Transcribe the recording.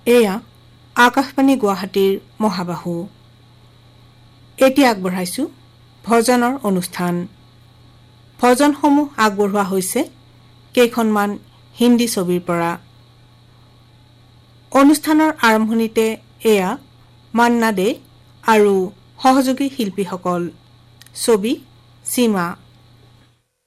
এয়া আকাশবাণী গুৱাহাটীৰ মহাবাহু। এতিয়া আগবঢ়াইছোঁ ভজনৰ অনুষ্ঠান। ভজনসমূহ আগবঢ়োৱা হৈছে কেইখনমান হিন্দী ছবিৰ পৰা। অনুষ্ঠানৰ আৰম্ভণিতে এয়া মান্না দে আৰু সহযোগী শিল্পীসকল। ছবি সীমা।